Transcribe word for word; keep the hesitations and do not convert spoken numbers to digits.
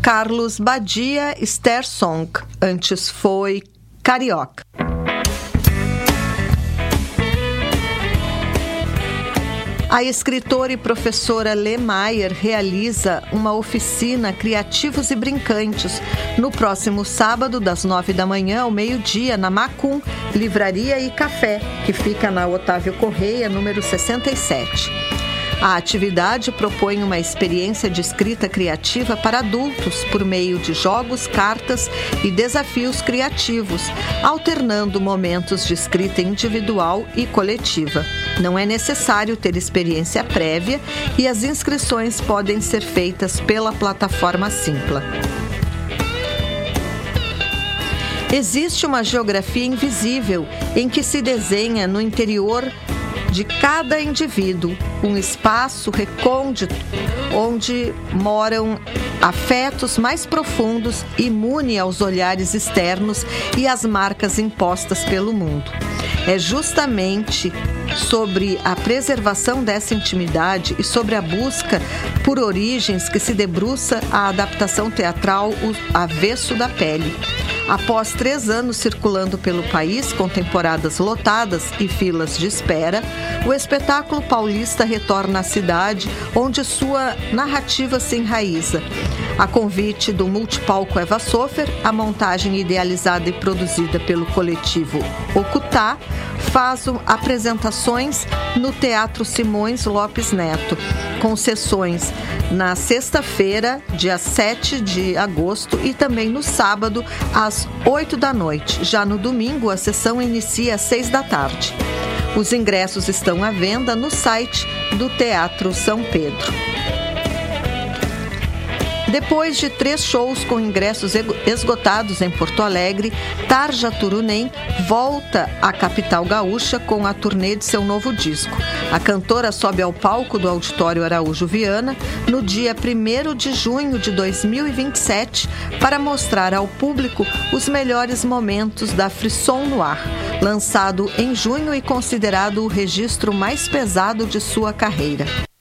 Carlos Badia, Ster Song. Antes foi Carioca. A escritora e professora Lê Maier realiza uma oficina Criativos e Brincantes no próximo sábado, das nove da manhã ao meio-dia, na Macum, Livraria e Café, que fica na Otávio Correia, número sessenta e sete. A atividade propõe uma experiência de escrita criativa para adultos por meio de jogos, cartas e desafios criativos, alternando momentos de escrita individual e coletiva. Não é necessário ter experiência prévia e as inscrições podem ser feitas pela plataforma Simpla. Existe uma geografia invisível em que se desenha no interior de cada indivíduo um espaço recôndito onde moram afetos mais profundos, imune aos olhares externos e às marcas impostas pelo mundo. É justamente sobre a preservação dessa intimidade e sobre a busca por origens que se debruça a adaptação teatral O Avesso da Pele. Após três anos circulando pelo país, com temporadas lotadas e filas de espera, o espetáculo paulista retorna à cidade, onde sua narrativa se enraiza. A convite do Multipalco Eva Sofer, a montagem idealizada e produzida pelo coletivo Ocutá faz apresentações no Teatro Simões Lopes Neto, com sessões na sexta-feira, dia sete de agosto, e também no sábado, às oito da noite. Já no domingo, a sessão inicia às seis da tarde. Os ingressos estão à venda no site do Teatro São Pedro. Depois de três shows com ingressos esgotados em Porto Alegre, Tarja Turunen volta à capital gaúcha com a turnê de seu novo disco. A cantora sobe ao palco do Auditório Araújo Viana no dia primeiro de junho de dois mil e vinte e sete para mostrar ao público os melhores momentos da Frisson no Ar, lançado em junho e considerado o registro mais pesado de sua carreira.